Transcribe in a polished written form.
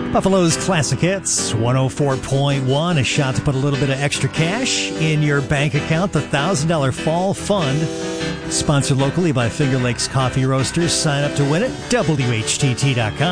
Buffalo's Classic Hits, 104.1, a shot to put a little bit of extra cash in your bank account. The $1,000 Fall Fund, sponsored locally by Finger Lakes Coffee Roasters. Sign up to win it, WHTT.com.